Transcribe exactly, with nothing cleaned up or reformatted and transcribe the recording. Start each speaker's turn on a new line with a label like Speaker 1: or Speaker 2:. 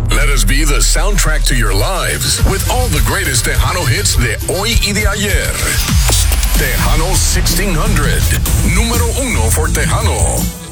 Speaker 1: Let us be the soundtrack to your lives with all the greatest Tejano hits de hoy y de ayer. Tejano sixteen hundred, número uno for Tejano.